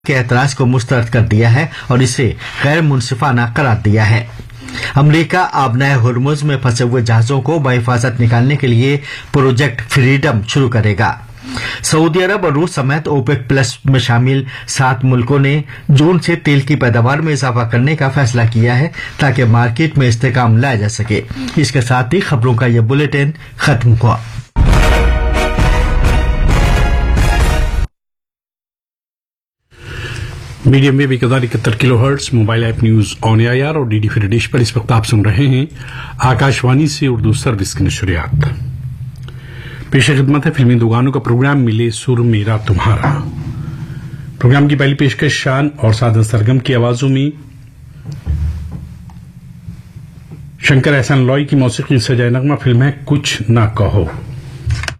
के ऐतराज को मुस्तरद कर दिया है और इसे गैर मुनसिफाना करार दिया है। अमेरिका आबनाए हुर्मुज में फंसे हुए जहाजों को बहिफाजत निकालने के लिए प्रोजेक्ट फ्रीडम शुरू करेगा। सऊदी अरब और रूस समेत ओपेक प्लस में शामिल 7 मुल्कों ने जून से तेल की पैदावार में इजाफा करने का फैसला किया है ताकि मार्केट में इस्तेकाम लाया जा सके। इसके साथ ही खबरों का यह बुलेटिन खत्म हुआ। Medium wave 1071 kilohertz mobile app news on AIR और डीडी फ्री डिश पर इस वक्त आप सुन रहे हैं आकाशवाणी से उर्दू सर्विस की नशरियात। पेश खिदमत है फिल्मी दुकानों का प्रोग्राम मिले सुर मेरा तुम्हारा। प्रोग्राम की पहली पेशकश शान और साधन सरगम की आवाजों में शंकर एहसान लॉय की मौसीकी से जय नगमा फिल्म है कुछ ना कहो।